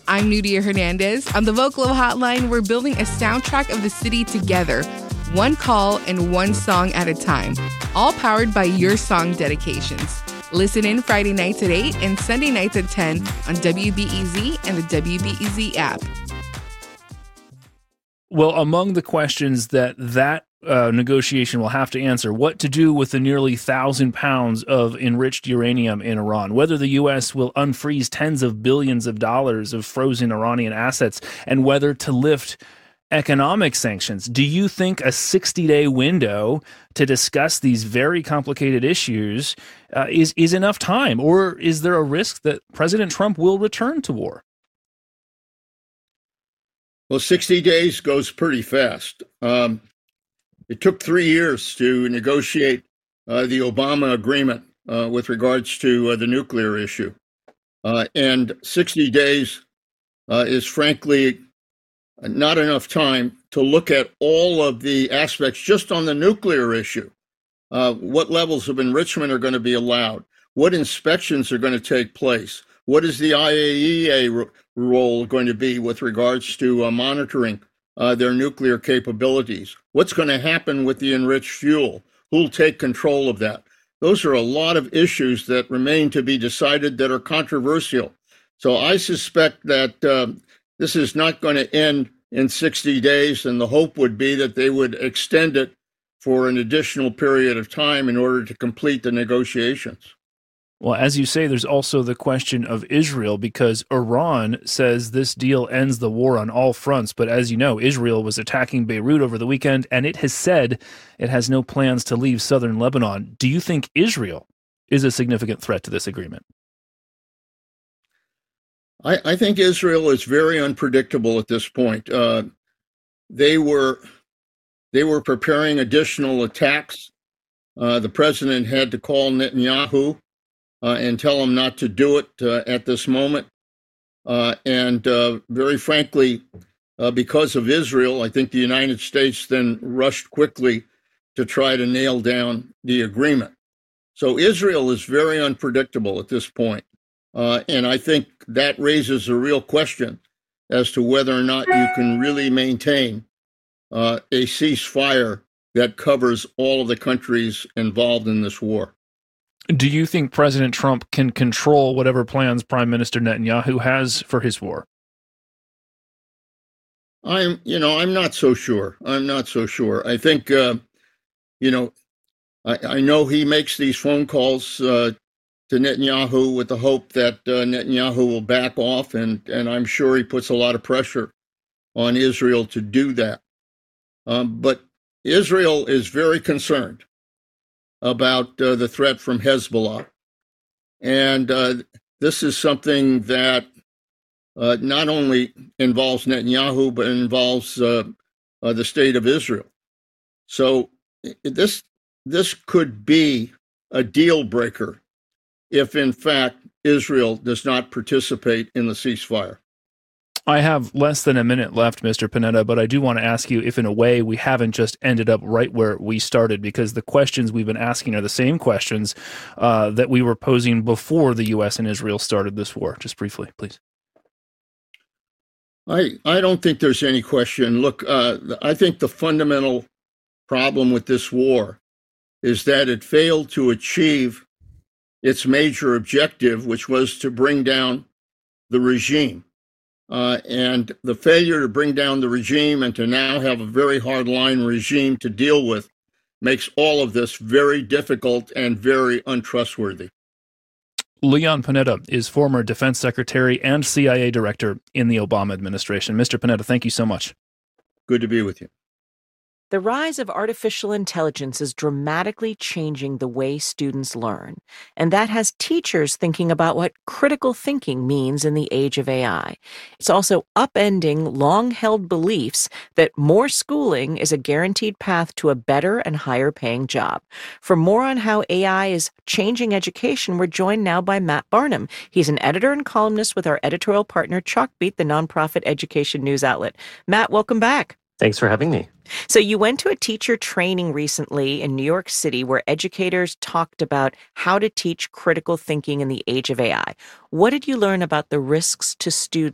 I'm Nudia Hernandez. On the Vocalo Hotline, we're building a soundtrack of the city together, one call and one song at a time, all powered by your song dedications. Listen in Friday nights at 8 and Sunday nights at 10 on WBEZ and the WBEZ app. Well, among the questions that negotiation will have to answer, what to do with the nearly 1,000 pounds of enriched uranium in Iran, whether the U.S. will unfreeze tens of billions of dollars of frozen Iranian assets, and whether to lift economic sanctions. Do you think a 60-day window to discuss these very complicated issues is enough time, or is there a risk that President Trump will return to war? Well, 60 days goes pretty fast. It took 3 years to negotiate the Obama agreement with regards to the nuclear issue. And 60 days is frankly not enough time to look at all of the aspects just on the nuclear issue. What levels of enrichment are going to be allowed? What inspections are going to take place? What is the IAEA role going to be with regards to monitoring their nuclear capabilities? What's going to happen with the enriched fuel? Who'll take control of that? Those are a lot of issues that remain to be decided that are controversial. So I suspect that this is not going to end in 60 days, and the hope would be that they would extend it for an additional period of time in order to complete the negotiations. Well, as you say, there's also the question of Israel, because Iran says this deal ends the war on all fronts. But as you know, Israel was attacking Beirut over the weekend, and it has said it has no plans to leave southern Lebanon. Do you think Israel is a significant threat to this agreement? I think Israel is very unpredictable at this point. They were preparing additional attacks. The president had to call Netanyahu and tell him not to do it at this moment. And very frankly, because of Israel, I think the United States then rushed quickly to try to nail down the agreement. So Israel is very unpredictable at this point. And I think that raises a real question as to whether or not you can really maintain a ceasefire that covers all of the countries involved in this war. Do you think President Trump can control whatever plans Prime Minister Netanyahu has for his war? I'm not so sure. I think, I know he makes these phone calls to Netanyahu with the hope that Netanyahu will back off, and I'm sure he puts a lot of pressure on Israel to do that. But Israel is very concerned about the threat from Hezbollah. And this is something that not only involves Netanyahu, but involves the state of Israel. So this could be a deal breaker if, in fact, Israel does not participate in the ceasefire. I have less than a minute left, Mr. Panetta, but I do want to ask you if, in a way, we haven't just ended up right where we started, because the questions we've been asking are the same questions that we were posing before the U.S. and Israel started this war. Just briefly, please. I don't think there's any question. Look, I think the fundamental problem with this war is that it failed to achieve its major objective, which was to bring down the regime. And the failure to bring down the regime and to now have a very hardline regime to deal with makes all of this very difficult and very untrustworthy. Leon Panetta is former defense secretary and CIA director in the Obama administration. Mr. Panetta, thank you so much. Good to be with you. The rise of artificial intelligence is dramatically changing the way students learn, and that has teachers thinking about what critical thinking means in the age of AI. It's also upending long-held beliefs that more schooling is a guaranteed path to a better and higher-paying job. For more on how AI is changing education, we're joined now by Matt Barnum. He's an editor and columnist with our editorial partner, Chalkbeat, the nonprofit education news outlet. Matt, welcome back. Thanks for having me. So you went to a teacher training recently in New York City where educators talked about how to teach critical thinking in the age of AI. What did you learn about the risks to students